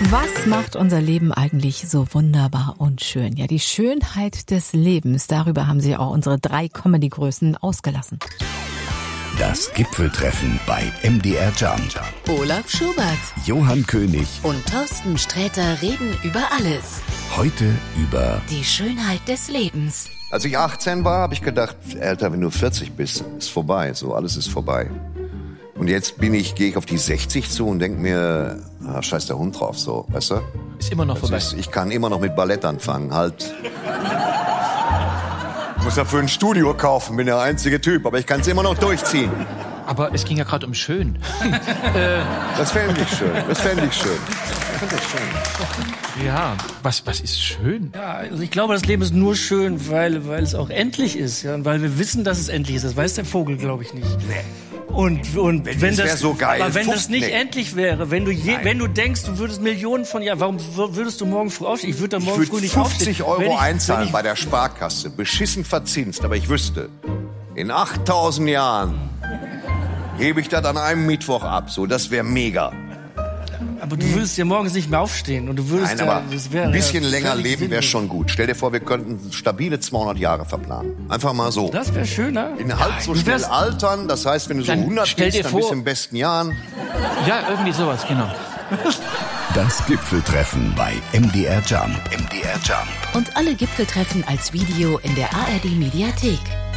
Was macht unser Leben eigentlich so wunderbar und schön? Ja, die Schönheit des Lebens, darüber haben sich auch unsere 3 Comedy-Größen ausgelassen. Das Gipfeltreffen bei MDR Jump. Olaf Schubert, Johann König und Thorsten Sträter reden über alles. Heute über Die Schönheit des Lebens. Als ich 18 war, habe ich gedacht, Alter, wenn du 40 bist, ist vorbei. So, alles ist vorbei. Und jetzt gehe ich auf die 60 zu und denke mir, scheiß der Hund drauf, so, weißt du? Ist immer noch vorbei. Ich kann immer noch mit Ballett anfangen, halt. Ich muss dafür ein Studio kaufen, bin der einzige Typ, aber ich kann es immer noch durchziehen. Aber es ging ja gerade um schön. Das fände ich schön. Ja, was ist schön? Ja, also ich glaube, das Leben ist nur schön, weil es auch endlich ist. Ja? Und weil wir wissen, dass es endlich ist. Das weiß der Vogel, glaube ich, nicht. Nee. Und wenn das so geil. Aber wenn das nicht endlich wäre, wenn du denkst, du würdest Millionen von Jahren, warum würdest du morgen früh aufstehen? Ich würde da morgen früh nicht aufstehen. Ich würde 50 € einzahlen bei der Sparkasse, beschissen verzinst, aber ich wüsste, in 8000 Jahren hebe ich das an einem Mittwoch ab, so, das wäre mega. Aber du würdest ja morgens nicht mehr aufstehen und du würdest ein bisschen länger leben wäre schon gut. Stell dir vor, wir könnten stabile 200 Jahre verplanen. Einfach mal so. Das wäre schöner. In halb so schnell altern, das heißt, wenn du so 100 bist, dann bist du in besten Jahren. Ja, irgendwie sowas, genau. das Gipfeltreffen bei MDR Jump. MDR Jump. Und alle Gipfeltreffen als Video in der ARD Mediathek.